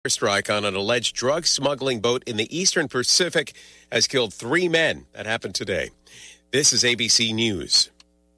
Strike on an alleged drug smuggling boat in the Eastern Pacific has killed 3 men. That happened today. This is ABC News.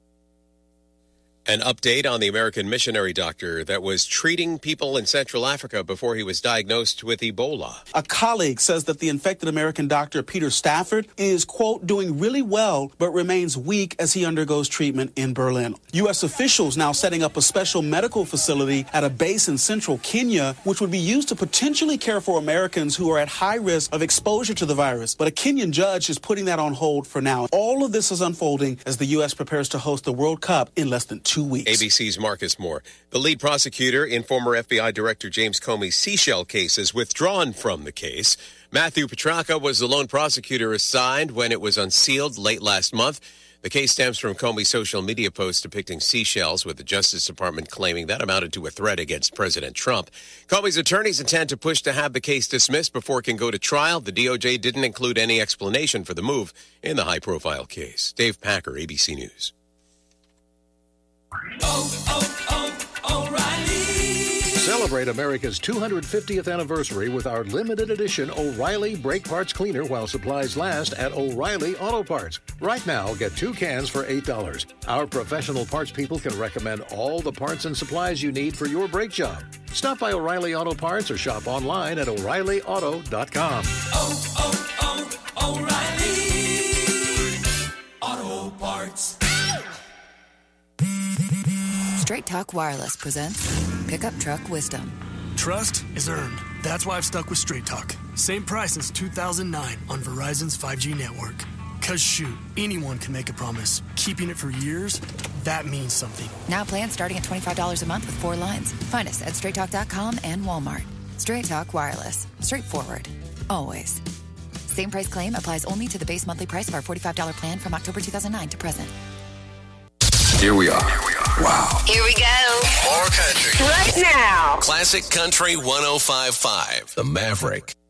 An update on the American missionary doctor that was treating people in Central Africa before he was diagnosed with Ebola. A colleague says that the infected American doctor, Peter Stafford, is, quote, doing really well, but remains weak as he undergoes treatment in Berlin. U.S. officials now setting up a special medical facility at a base in central Kenya, which would be used to potentially care for Americans who are at high risk of exposure to the virus. But a Kenyan judge is putting that on hold for now. All of this is unfolding as the U.S. prepares to host the World Cup in less than 2 weeks. ABC's Marcus Moore. The lead prosecutor in former FBI Director James Comey's Seychelles case is withdrawn from the case. Matthew Petracca was the lone prosecutor assigned when it was unsealed late last month. The case stems from Comey's social media posts depicting Seychelles, with the Justice Department claiming that amounted to a threat against President Trump. Comey's attorneys intend to push to have the case dismissed before it can go to trial. The DOJ didn't include any explanation for the move in the high-profile case. Dave Packer, ABC News. O'Reilly. Celebrate America's 250th anniversary with our limited edition O'Reilly Brake Parts Cleaner while supplies last at O'Reilly Auto Parts. Right now, get 2 cans for $8. Our professional parts people can recommend all the parts and supplies you need for your brake job. Stop by O'Reilly Auto Parts or shop online at O'ReillyAuto.com. O'Reilly Auto Parts. Straight Talk Wireless presents Pickup Truck Wisdom. Trust is earned. That's why I've stuck with Straight Talk. Same price since 2009 on Verizon's 5G network. Cause shoot, anyone can make a promise. Keeping it for years, that means something. Now plans starting at $25 a month with 4 lines. Find us at straighttalk.com and Walmart. Straight Talk Wireless. Straightforward. Always. Same price claim applies only to the base monthly price of our $45 plan from October 2009 to present. Here we are. Wow. Here we go. More country. Right now. Classic Country 105.5. The Maverick.